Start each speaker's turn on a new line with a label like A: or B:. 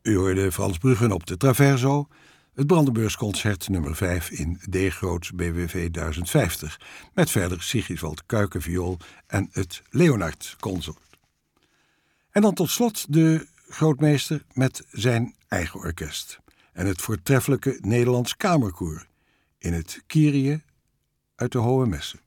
A: U hoorde Frans Bruggen op de Traverso, het Brandenburgsconcert nummer 5 in D-groots BWV 1050, met verder Sigiswald Kuiken viool en het Leonard Consort. En dan tot slot de grootmeester met zijn eigen orkest en het voortreffelijke Nederlands Kamerkoor in het Kyrie uit de Hohe Messe.